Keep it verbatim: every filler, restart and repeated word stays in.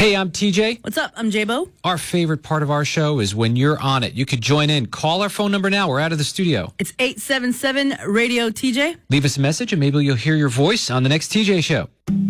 Hey, I'm T J. What's up? I'm J-Bo. Our favorite part of our show is when you're on it. You could join in. Call our phone number now. We're out of the studio. It's eight seven seven radio T J. Leave us a message and maybe you'll hear your voice on the next T J show.